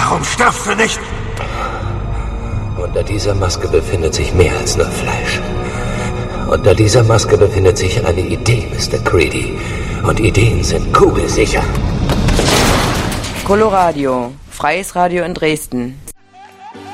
Warum stirbst du nicht? Unter dieser Maske befindet sich mehr als nur Fleisch. Unter dieser Maske befindet sich eine Idee, Mr. Creedy. Und Ideen sind kugelsicher. Coloradio, freies Radio in Dresden.